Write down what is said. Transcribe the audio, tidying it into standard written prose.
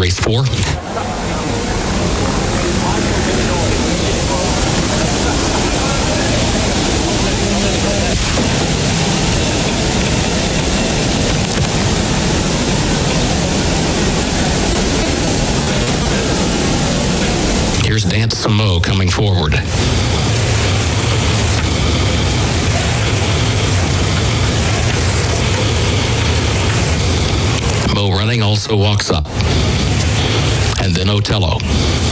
race 4. Here's Dance Samo coming forward. Mo Running also walks up. And then Otello.